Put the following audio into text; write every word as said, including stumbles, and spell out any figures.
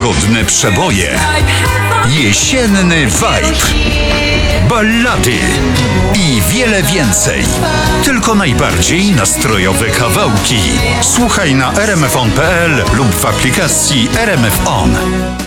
łagodne przeboje, jesienny vibe, ballady i wiele więcej. Tylko najbardziej nastrojowe kawałki. Słuchaj na r m f on kropka p l lub w aplikacji R M F On.